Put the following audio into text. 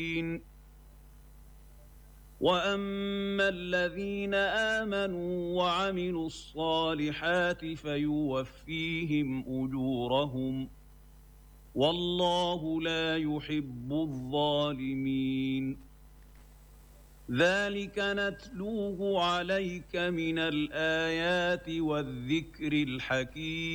وأما الذين آمنوا وعملوا الصالحات فيوفيهم أجورهم والله لا يحب الظالمين. ذلك نتلوه عليك من الآيات والذكر الحكيم.